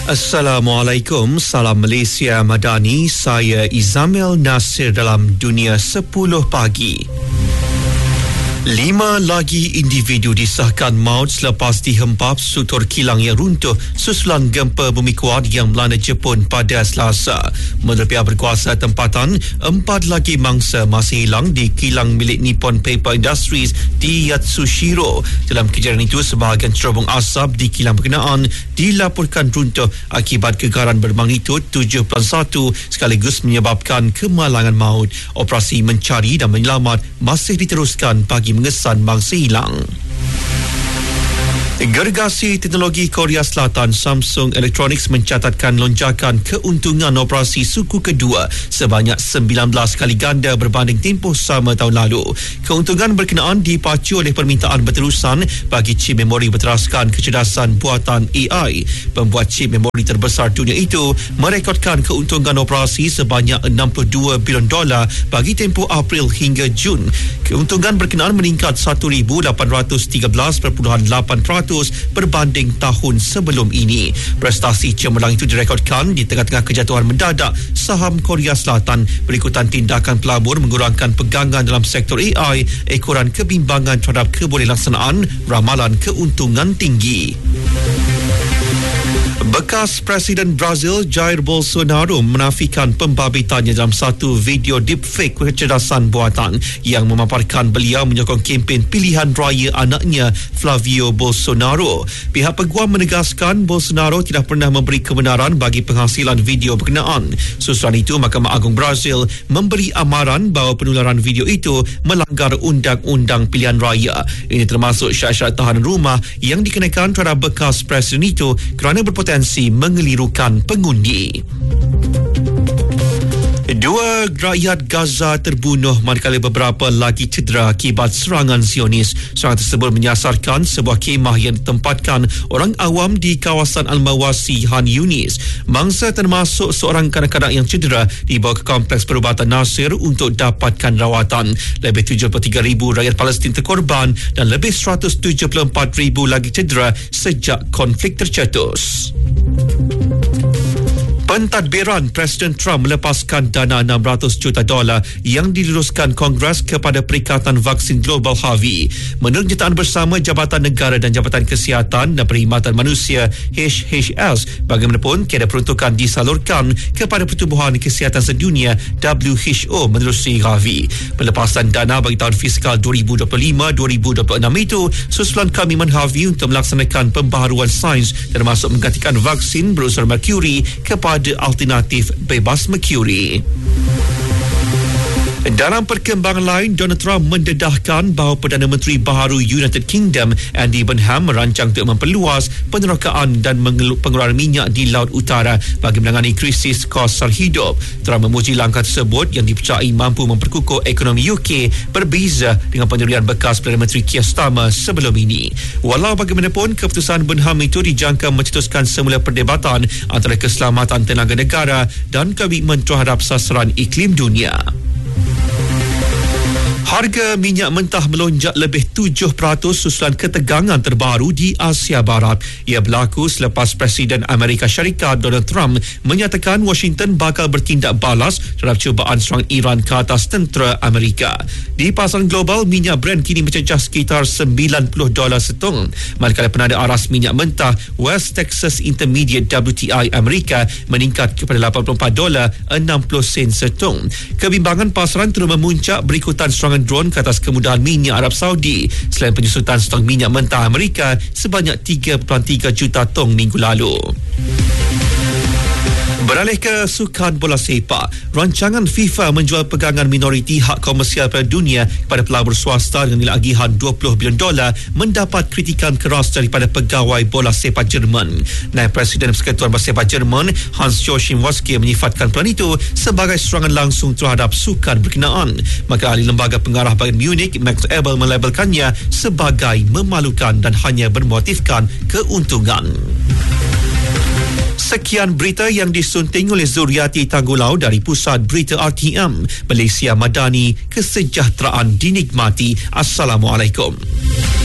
Assalamualaikum, salam Malaysia Madani, saya Izamil Nasir dalam Dunia 10 Pagi. 5 lagi individu disahkan maut selepas dihempap struktur kilang yang runtuh susulan gempa bumi kuat yang melanda Jepun pada Selasa. Menurut pihak berkuasa tempatan, 4 lagi mangsa masih hilang di kilang milik Nippon Paper Industries di Yatsushiro. Dalam kejadian itu, sebahagian cerobong asap di kilang berkenaan dilaporkan runtuh akibat gegaran bermagnitud 7.1 sekaligus menyebabkan kemalangan maut. Operasi mencari dan menyelamat masih diteruskan bagi mengesan mangsa hilang. Gergasi teknologi Korea Selatan Samsung Electronics mencatatkan lonjakan keuntungan operasi suku kedua sebanyak 19 kali ganda berbanding tempoh sama tahun lalu. Keuntungan berkenaan dipacu oleh permintaan berterusan bagi cip memori berteraskan kecerdasan buatan AI. Pembuat cip memori terbesar dunia itu merekodkan keuntungan operasi sebanyak $62 bilion bagi tempoh April hingga Jun. Keuntungan berkenaan meningkat 1,813.8% berbanding tahun sebelum ini. Prestasi cemerlang itu direkodkan di tengah-tengah kejatuhan mendadak saham Korea Selatan berikutan tindakan pelabur mengurangkan pegangan dalam sektor AI, ekoran kebimbangan terhadap kebolehlaksanaan ramalan keuntungan tinggi. Bekas Presiden Brazil Jair Bolsonaro menafikan pembabitannya dalam satu video deepfake kecerdasan buatan yang memaparkan beliau menyokong kempen pilihan raya anaknya Flavio Bolsonaro. Pihak peguam menegaskan Bolsonaro tidak pernah memberi kebenaran bagi penghasilan video berkenaan. Susulan itu, Mahkamah Agung Brazil memberi amaran bahawa penularan video itu melanggar undang-undang pilihan raya. Ini termasuk syarat-syarat tahanan rumah yang dikenakan terhadap bekas Presiden itu kerana berpotensi mengelirukan pengundi. 2 rakyat Gaza terbunuh manakala beberapa lagi cedera akibat serangan Zionis. Serangan tersebut menyasarkan sebuah kemah yang ditempatkan orang awam di kawasan Al-Mawasi, Han Yunis. Mangsa termasuk seorang kanak-kanak yang cedera dibawa ke kompleks perubatan Nasir untuk dapatkan rawatan. Lebih 73,000 rakyat Palestin terkorban dan lebih 174,000 lagi cedera sejak konflik tercetus. Pentadbiran Presiden Trump melepaskan dana $600 juta yang diluluskan Kongres kepada Perikatan Vaksin Global Gavi. Menurut nyertaan bersama Jabatan Negara dan Jabatan Kesihatan dan Perkhidmatan Manusia HHS, bagaimanapun tiada peruntukan disalurkan kepada Pertubuhan Kesihatan Sedunia WHO menerusi Gavi. Pelepasan dana bagi tahun fiskal 2025-2026 itu susulan komitmen Gavi untuk melaksanakan pembaharuan sains termasuk menggantikan vaksin berunsur merkuri kepada alternatif bebas merkuri. Dalam perkembangan lain, Donald Trump mendedahkan bahawa Perdana Menteri baharu United Kingdom Andy Burnham merancang untuk memperluas penerokaan dan pengeluaran minyak di Laut Utara bagi menangani krisis kos sara hidup. Trump memuji langkah tersebut yang dipercayai mampu memperkukuh ekonomi UK berbeza dengan pendirian bekas Perdana Menteri Keir Starmer sebelum ini. Walau bagaimanapun, keputusan Burnham itu dijangka mencetuskan semula perdebatan antara keselamatan tenaga negara dan komitmen terhadap sasaran iklim dunia. Harga minyak mentah melonjak lebih 7% susulan ketegangan terbaru di Asia Barat. Ia berlaku selepas Presiden Amerika Syarikat Donald Trump menyatakan Washington bakal bertindak balas terhadap cubaan serangan Iran ke atas tentera Amerika. Di pasaran global, minyak Brent kini mencecah sekitar $90 setong. Manakala penada aras minyak mentah West Texas Intermediate WTI Amerika meningkat kepada $84.60 setong. Kebimbangan pasaran terus memuncak berikutan serangan drone ke atas kemudahan minyak Arab Saudi selain penyusutan stok minyak mentah Amerika sebanyak 3.3 juta tong minggu lalu. Beralih ke sukan bola sepak, rancangan FIFA menjual pegangan minoriti hak komersial pada dunia kepada pelabur swasta dengan nilai agihan $20 bilion mendapat kritikan keras daripada pegawai bola sepak Jerman. Naib Presiden Persekutuan Bola Sepak Jerman Hans-Joachim Watzke menyifatkan pelan itu sebagai serangan langsung terhadap sukan berkenaan. Maka ahli lembaga pengarah Bayern Munich Max Eberl melabelkannya sebagai memalukan dan hanya bermotifkan keuntungan. Sekian berita yang disunting oleh Zuriati Tanggulau dari Pusat Berita RTM. Malaysia Madani, kesejahteraan dinikmati. Assalamualaikum.